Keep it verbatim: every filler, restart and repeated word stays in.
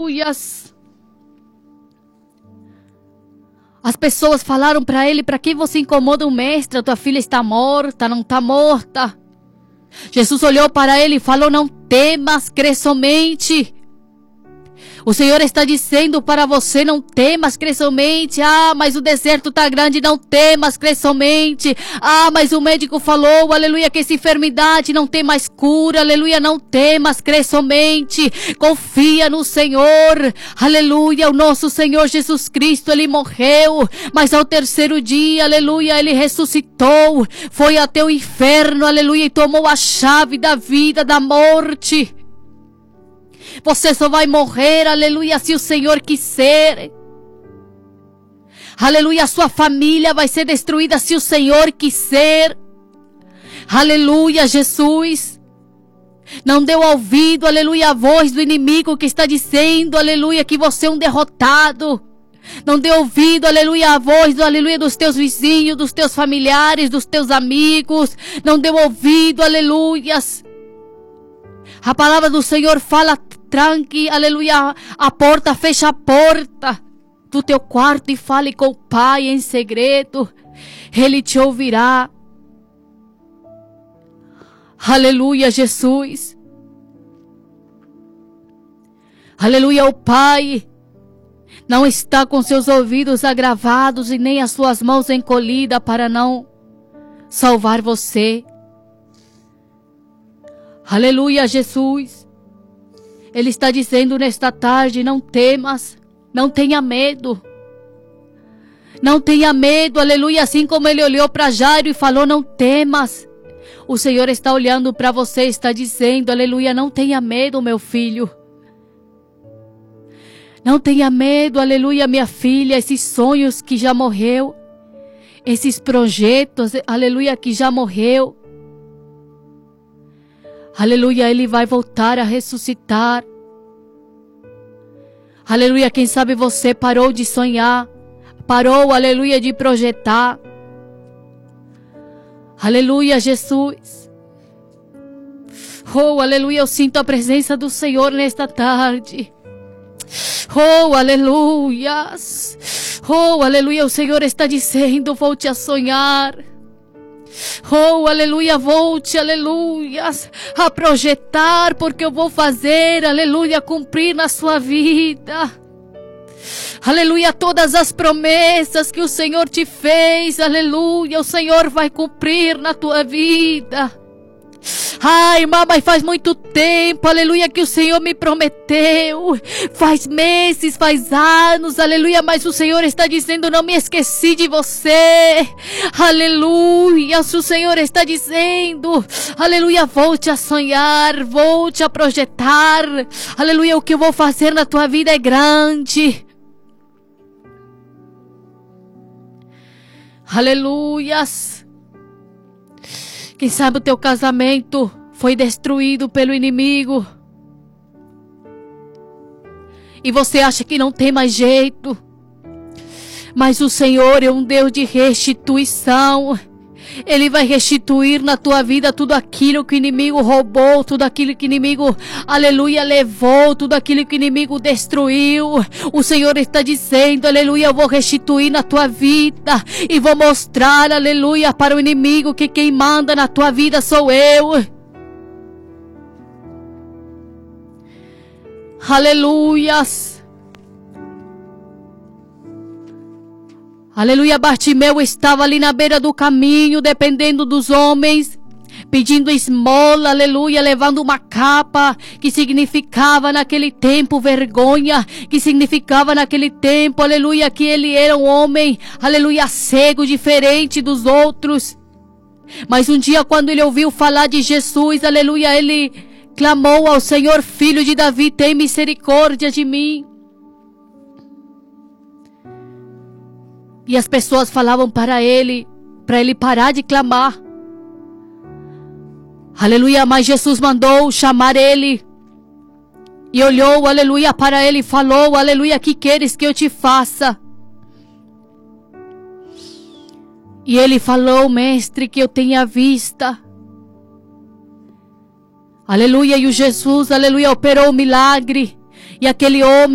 Aleluias. As pessoas falaram para ele: para que você incomoda o mestre? A tua filha está morta, não está morta. Jesus olhou para ele e falou: não temas, crê somente. O Senhor está dizendo para você: não temas, crê somente. Ah, mas o deserto está grande, não temas, crê somente. Ah, mas o médico falou, aleluia, que essa enfermidade não tem mais cura, aleluia, não temas, crê somente. Confia no Senhor, aleluia. O nosso Senhor Jesus Cristo, Ele morreu, mas ao terceiro dia, aleluia, Ele ressuscitou, foi até o inferno, aleluia, e tomou a chave da vida, da morte. Você só vai morrer, aleluia, se o Senhor quiser. Aleluia, a sua família vai ser destruída se o Senhor quiser. Aleluia, Jesus. Não deu ouvido, aleluia, a voz do inimigo que está dizendo, aleluia, que você é um derrotado. Não dê ouvido, aleluia, a voz do, aleluia, dos teus vizinhos, dos teus familiares, dos teus amigos. Não dê ouvido, aleluias. A palavra do Senhor fala: tranque, aleluia, a porta, fecha a porta do teu quarto e fale com o Pai em segredo. Ele te ouvirá. Aleluia, Jesus. Aleluia, o Pai não está com seus ouvidos agravados e nem as suas mãos encolhidas para não salvar você. Aleluia, Jesus. Ele está dizendo nesta tarde: não temas, não tenha medo. Não tenha medo, aleluia, assim como ele olhou para Jairo e falou: não temas. O Senhor está olhando para você e está dizendo, aleluia, não tenha medo, meu filho. Não tenha medo, aleluia, minha filha, esses sonhos que já morreu, esses projetos, aleluia, que já morreu. Aleluia, Ele vai voltar a ressuscitar. Aleluia, quem sabe você parou de sonhar, parou, aleluia, de projetar. Aleluia, Jesus. Oh, aleluia, eu sinto a presença do Senhor nesta tarde. Oh, aleluia. Oh, aleluia, o Senhor está dizendo: volte a sonhar. Oh, aleluia, volte, aleluia, a projetar, porque eu vou fazer, aleluia, cumprir na sua vida. Aleluia, todas as promessas que o Senhor te fez, aleluia, o Senhor vai cumprir na tua vida. Ai, irmã, mas faz muito tempo, aleluia, que o Senhor me prometeu. Faz meses, faz anos, aleluia, mas o Senhor está dizendo: não me esqueci de você. Aleluia, o Senhor está dizendo, aleluia, volte a sonhar, volte a projetar. Aleluia, o que eu vou fazer na tua vida é grande. Aleluias. Quem sabe o teu casamento foi destruído pelo inimigo e você acha que não tem mais jeito, mas o Senhor é um Deus de restituição. Ele vai restituir na tua vida tudo aquilo que o inimigo roubou, tudo aquilo que o inimigo, aleluia, levou, tudo aquilo que o inimigo destruiu. O Senhor está dizendo, aleluia, eu vou restituir na tua vida e vou mostrar, aleluia, para o inimigo que quem manda na tua vida sou eu. Aleluias. Aleluia, Bartimeu estava ali na beira do caminho, dependendo dos homens, pedindo esmola, aleluia, levando uma capa, que significava naquele tempo vergonha, que significava naquele tempo, aleluia, que ele era um homem, aleluia, cego, diferente dos outros. Mas um dia, quando ele ouviu falar de Jesus, aleluia, ele clamou ao Senhor: filho de Davi, tem misericórdia de mim. E as pessoas falavam para ele, para ele parar de clamar. Aleluia, mas Jesus mandou chamar ele. E olhou, aleluia, para ele e falou: aleluia, que queres que eu te faça? E ele falou: mestre, que eu tenha vista. Aleluia, e o Jesus, aleluia, operou o milagre. E aquele homem